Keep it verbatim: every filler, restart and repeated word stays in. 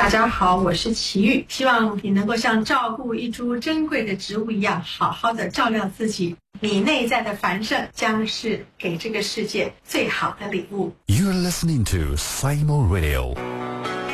大家好，我是齐豫，希望你能够像照顾一株珍贵的植物一样，好好的照料自己。你内在的繁盛将是给这个世界最好的礼物。 You're listening to Saimo Radio